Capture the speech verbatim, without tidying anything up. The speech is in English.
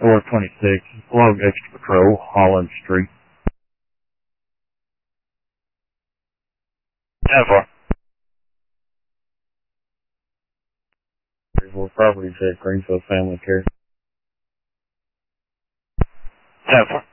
four twenty-six, Log Extra Patrol, Holland Street. ten four. Greenville Properties at Greenfield Family Care. ten four.